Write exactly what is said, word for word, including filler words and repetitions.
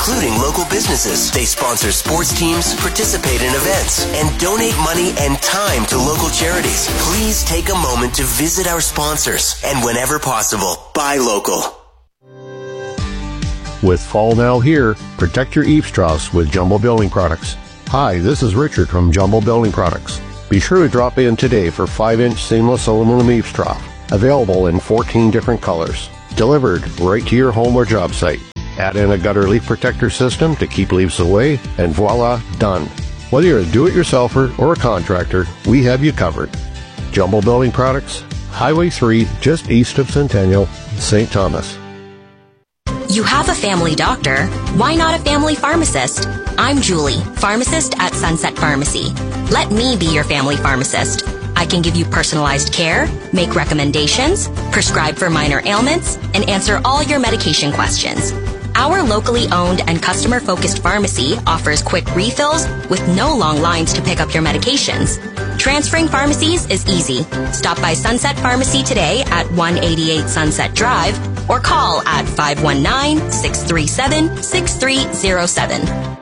including local businesses. They sponsor sports teams, participate in events, and donate money and time to local charities. Please take a moment to visit our sponsors and, whenever possible, buy local. With fall now here, protect your eaves troughs with Jumbo Building Products. Hi, this is Richard from Jumbo Building Products. Be sure to drop in today for five inch seamless aluminum eaves trough, available in fourteen different colors, delivered right to your home or job site. Add in a gutter leaf protector system to keep leaves away, and voila, done. Whether you're a do-it-yourselfer or a contractor, we have you covered. Jumbo Building Products, Highway three, just east of Centennial, Saint Thomas. You have a family doctor. Why not a family pharmacist? I'm Julie, pharmacist at Sunset Pharmacy. Let me be your family pharmacist. I can give you personalized care, make recommendations, prescribe for minor ailments, and answer all your medication questions. Our locally owned and customer-focused pharmacy offers quick refills with no long lines to pick up your medications. Transferring pharmacies is easy. Stop by Sunset Pharmacy today at one eighty-eight Sunset Drive or call at five one nine, six three seven, six three zero seven.